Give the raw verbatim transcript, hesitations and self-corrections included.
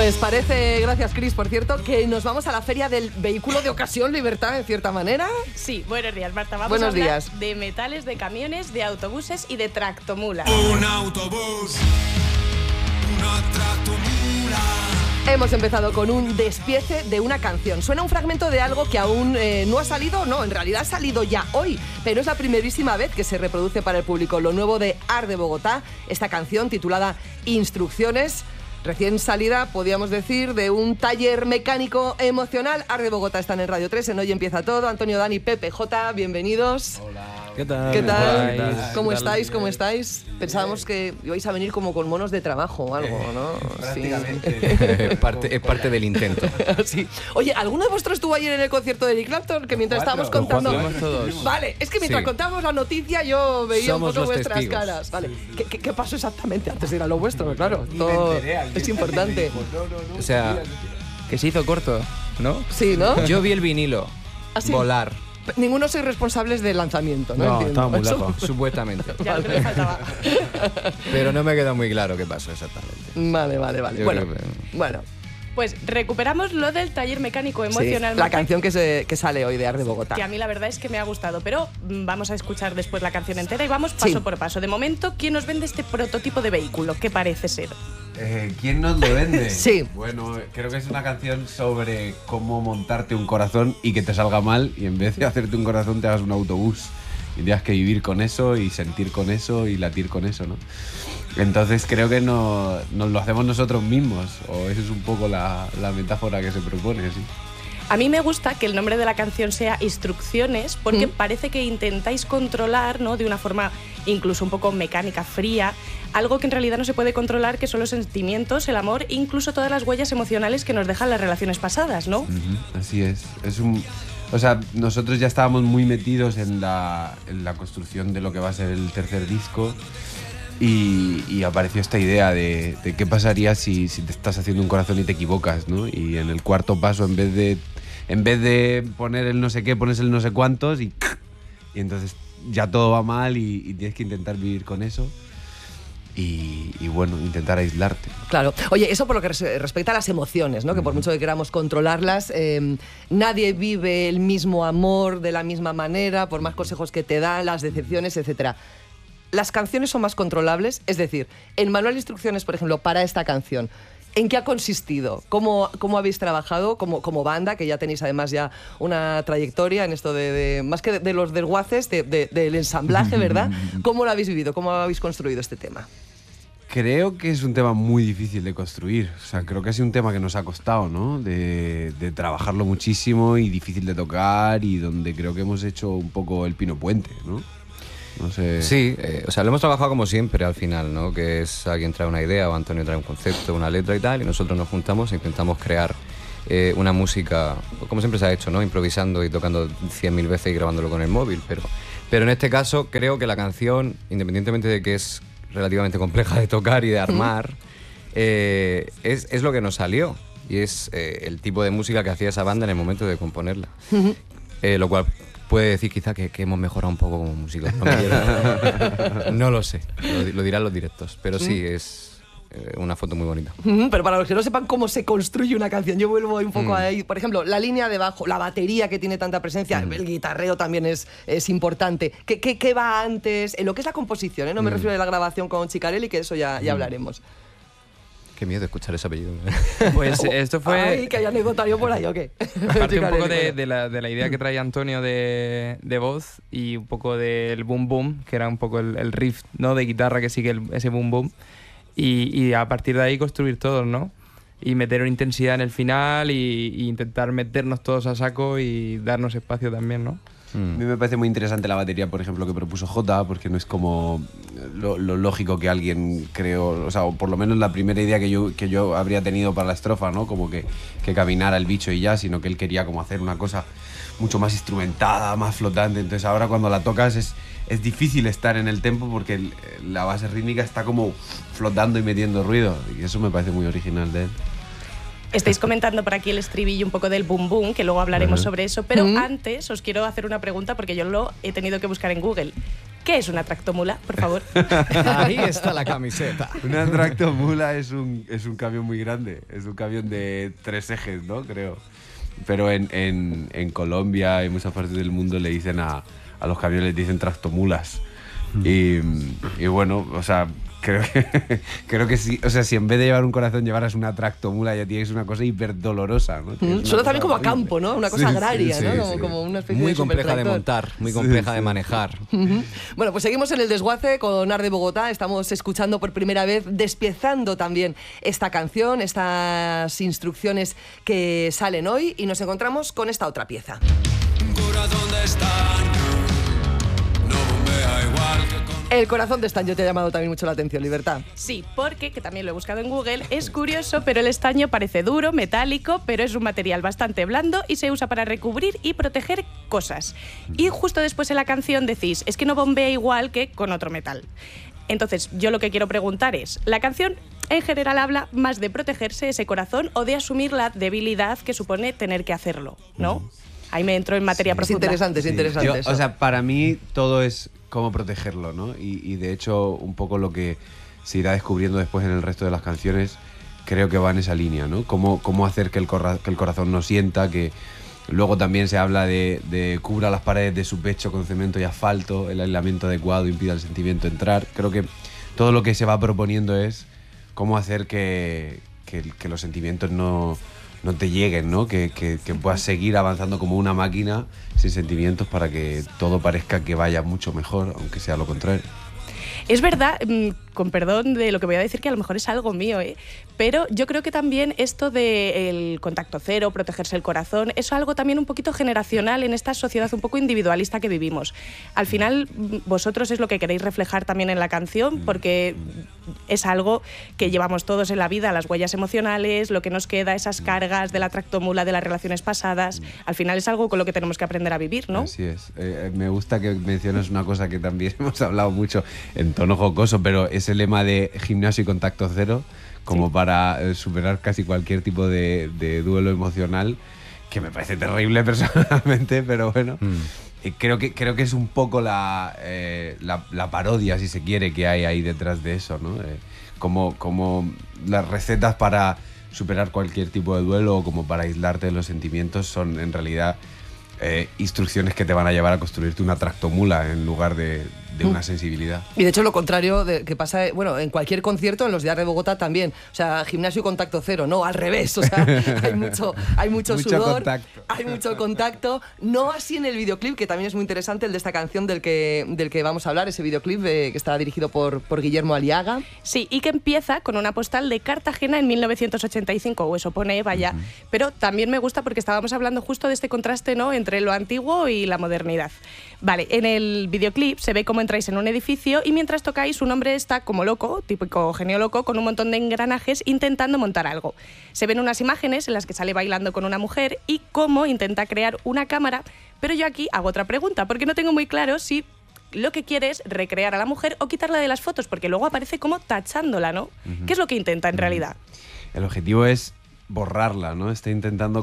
Pues parece, gracias Cris, por cierto, que nos vamos a la feria del vehículo de ocasión Libertad, en cierta manera. Sí, buenos días, Marta. Vamos buenos a hablar días. de metales, de camiones, de autobuses y de tractomulas. Un autobús, una tractomula. Hemos empezado con un despiece de una canción. Suena un fragmento de algo que aún eh, no ha salido, no, en realidad ha salido ya hoy, pero es la primerísima vez que se reproduce para el público lo nuevo de Art de Bogotá, esta canción titulada Instrucciones, recién salida, podríamos decir, de un taller mecánico emocional. Art de Bogotá están en Radio tres, en Hoy Empieza Todo. Antonio, Dani, Pepe, J, bienvenidos. Hola. ¿Qué tal? ¿Qué tal? ¿Qué tal? ¿Cómo ¿Qué estáis? tal? ¿Cómo estáis? Pensábamos que ibais a venir como con monos de trabajo o algo, ¿no? Prácticamente. Es parte, es parte del intento. Sí. Oye, ¿alguno de vosotros estuvo ayer en el concierto de Eric Clapton? Que mientras Cuatro. estábamos contando... Los cuatro. Todos. Vale, es que mientras Sí. contábamos la noticia yo veía Somos un poco los vuestras testigos. caras. Vale. ¿Qué, qué, qué pasó exactamente antes de ir a lo vuestro? Claro, Ni todo me enteré, al día es importante. siguiente me dijo, no, no, no, O sea, Que se hizo corto, ¿no? Sí, ¿no? yo vi el vinilo ¿Ah, sí? volar, Ninguno sois responsables del lanzamiento, ¿no? No, Entiendo. estaba muy Eso- lejos. supuestamente. Ya lo que le faltaba. Pero no me queda muy claro qué pasó exactamente. Vale, vale, vale. Yo Bueno, creo que- bueno. Pues recuperamos lo del taller mecánico Sí, emocional. la Marta, canción que, se, que sale hoy de Art de Bogotá. que a mí la verdad es que me ha gustado, pero mm, vamos a escuchar después la canción entera y vamos paso Sí. por paso. De momento, ¿quién nos vende este prototipo de vehículo? ¿Qué parece ser? Eh, ¿Quién nos lo vende? Sí. Bueno, creo que es una canción sobre cómo montarte un corazón y que te salga mal y en vez de hacerte un corazón te hagas un autobús y tienes que vivir con eso y sentir con eso y latir con eso, ¿no? Entonces creo que no, nos lo hacemos nosotros mismos, o esa es un poco la, la metáfora que se propone, sí. A mí me gusta que el nombre de la canción sea Instrucciones, porque Mm. parece que intentáis controlar, ¿no?, de una forma incluso un poco mecánica, fría, algo que en realidad no se puede controlar, que son los sentimientos, el amor, incluso todas las huellas emocionales que nos dejan las relaciones pasadas, ¿no? Ujú, así es. Es un, o sea, nosotros ya estábamos muy metidos en la, en la construcción de lo que va a ser el tercer disco y, y apareció esta idea de, de qué pasaría si, si te estás haciendo un corazón y te equivocas, ¿no? Y en el cuarto paso, en vez de, en vez de poner el no sé qué, pones el no sé cuántos y, y entonces ya todo va mal y, y tienes que intentar vivir con eso y, y bueno, intentar aislarte. Claro. Oye, eso por lo que res- respecta a las emociones, ¿no? Que por mucho que queramos controlarlas, eh, nadie vive el mismo amor de la misma manera, por más consejos que te dan, las decepciones, etcétera. Las canciones son más controlables, es decir, el manual de instrucciones, por ejemplo, para esta canción, ¿en qué ha consistido? ¿Cómo, cómo habéis trabajado como, como banda, que ya tenéis además ya una trayectoria en esto de, de más que de, de los desguaces, de, de, del ensamblaje, ¿verdad? ¿Cómo lo habéis vivido? ¿Cómo habéis construido este tema? Creo que es un tema muy difícil de construir. O sea, creo que ha sido un tema que nos ha costado, ¿no? De, de trabajarlo muchísimo y difícil de tocar y donde creo que hemos hecho un poco el pino puente, ¿no? No sé. Sí, eh, o sea, lo hemos trabajado como siempre al final, ¿no? Que es alguien trae una idea o Antonio trae un concepto, una letra y tal, y nosotros nos juntamos e intentamos crear eh, una música, como siempre se ha hecho, ¿no? Improvisando y tocando cien mil veces y grabándolo con el móvil, pero, pero en este caso creo que la canción, independientemente de que es relativamente compleja de tocar y de armar, eh, es, es lo que nos salió y es eh, el tipo de música que hacía esa banda en el momento de componerla. Eh, lo cual puede decir quizá que, que hemos mejorado un poco como músicos. No, me quiero- no lo sé, lo, lo dirán los directos, pero sí, es eh, una foto muy bonita. Ujú, pero para los que no sepan cómo se construye una canción, yo vuelvo un poco Mm. ahí. Por ejemplo, la línea de bajo, la batería que tiene tanta presencia, Mm. el guitarreo también es, es importante. ¿Qué, qué, qué va antes? En lo que es la composición, ¿eh? No me Mm. refiero a la grabación con Chicarelli, que eso ya, ya hablaremos. Qué miedo escuchar ese apellido. Pues esto fue... Ay, que hay anecdotario por ahí, ¿o qué? Aparte un poco Chicarelli, de, bueno. de la, de la idea que traía Antonio de, de voz y un poco del boom boom, que era un poco el, el riff, ¿no?, de guitarra que sigue el- ese boom boom. Y, y a partir de ahí construir todo, ¿no? Y meter una intensidad en el final y, y intentar meternos todos a saco y darnos espacio también, ¿no? A mí me parece muy interesante la batería, por ejemplo, que propuso Jota, porque no es como lo, lo lógico que alguien creó, o sea, o por lo menos la primera idea que yo, que yo habría tenido para la estrofa, ¿no? Como que, que caminara el bicho y ya, sino que él quería como hacer una cosa mucho más instrumentada, más flotante. Entonces ahora cuando la tocas es, es difícil estar en el tempo porque el- la base rítmica está como flotando y metiendo ruido. Y eso me parece muy original de él. Estáis comentando por aquí el estribillo un poco del boom boom, que luego hablaremos Ajá. sobre eso, pero Ujú. antes os quiero hacer una pregunta porque yo lo he tenido que buscar en Google. ¿Qué es una tractomula, por favor? Ahí está la camiseta. Una tractomula es un, es un camión muy grande. Es un camión de tres ejes, ¿no? Creo. Pero en, en, en Colombia y en muchas partes del mundo le dicen a, a los camiones, les dicen tractomulas. Y, y bueno, o sea, creo que, creo que sí. O sea, si en vez de llevar un corazón llevaras una tractomula, ya tienes una cosa hiper dolorosa, ¿no? Mm, suena también como a campo, ¿no? Una cosa Sí, agraria, sí, ¿no? sí, Como, sí. como una especie Muy de compleja de supertractor. montar, muy Sí, compleja sí. de manejar. Ujú. Bueno, pues seguimos en el desguace con Ar de Bogotá. Estamos escuchando por primera vez, despiezando también esta canción, estas instrucciones que salen hoy, y nos encontramos con esta otra pieza. Corazón de estaño, no bombea igual que con... El corazón de estaño te ha llamado también mucho la atención, Libertad. Sí, porque, que también lo he buscado en Google, es curioso, pero el estaño parece duro, metálico, pero es un material bastante blando y se usa para recubrir y proteger cosas. Y justo después en la canción decís, es que no bombea igual que con otro metal. Entonces, yo lo que quiero preguntar es, ¿la canción en general habla más de protegerse ese corazón o de asumir la debilidad que supone tener que hacerlo, ¿no? Ahí me entro en materia Es profunda. interesante, es Sí, interesante yo, eso. o sea, para mí todo es cómo protegerlo, ¿no? Y, y de hecho, un poco lo que se irá descubriendo después en el resto de las canciones, creo que va en esa línea, ¿no? Cómo, cómo hacer que el, corra- que el corazón no sienta, que luego también se habla de, de cubra las paredes de su pecho con cemento y asfalto, el aislamiento adecuado impida el sentimiento entrar. Creo que todo lo que se va proponiendo es cómo hacer que, que, que los sentimientos no... no te lleguen, ¿no? Que, que, que puedas seguir avanzando como una máquina sin sentimientos para que todo parezca que vaya mucho mejor, aunque sea lo contrario. Es verdad, mm, con perdón de lo que voy a decir, que a lo mejor es algo mío, ¿eh? Pero yo creo que también esto del contacto cero, protegerse el corazón, es algo también un poquito generacional en esta sociedad un poco individualista que vivimos. Al final, mm, vosotros es lo que queréis reflejar también en la canción, porque es algo que llevamos todos en la vida, las huellas emocionales, lo que nos queda, esas cargas de la tractomula, de las relaciones pasadas. Al final es algo con lo que tenemos que aprender a vivir, ¿no? Así es. Eh, me gusta que menciones una cosa que también hemos hablado mucho en tono jocoso, pero es el lema de gimnasio y contacto cero, como Sí. para eh, superar casi cualquier tipo de, de duelo emocional, que me parece terrible personalmente, pero bueno. Mm. Eh, Creo que, creo que es un poco la, eh, la, la parodia, si se quiere, que hay ahí detrás de eso, ¿no? Eh, como, como las recetas para superar cualquier tipo de duelo o como para aislarte de los sentimientos son en realidad eh, instrucciones que te van a llevar a construirte una tractomula en lugar de, de una sensibilidad. Y de hecho lo contrario de, que pasa, bueno, en cualquier concierto, en los de Ar de Bogotá también, o sea, gimnasio y contacto cero, no, al revés, o sea, hay mucho, hay mucho, Mucho sudor, contacto. hay mucho contacto, no así en el videoclip, que también es muy interesante, el de esta canción del que, del que vamos a hablar, ese videoclip eh, que está dirigido por, por Guillermo Aliaga. Sí, y que empieza con una postal de Cartagena en mil novecientos ochenta y cinco, o eso pone, vaya. Uh-huh. Pero también me gusta porque estábamos hablando justo de este contraste, ¿no?, entre lo antiguo y la modernidad. Vale, en el videoclip se ve cómo entráis en un edificio y mientras tocáis un hombre está como loco, típico genio loco, con un montón de engranajes intentando montar algo. Se ven unas imágenes en las que sale bailando con una mujer y cómo intenta crear una cámara, pero yo aquí hago otra pregunta, porque no tengo muy claro si lo que quiere es recrear a la mujer o quitarla de las fotos, porque luego aparece como tachándola, ¿no? Uh-huh. ¿Qué es lo que intenta en realidad? El objetivo es borrarla, ¿no? Está intentando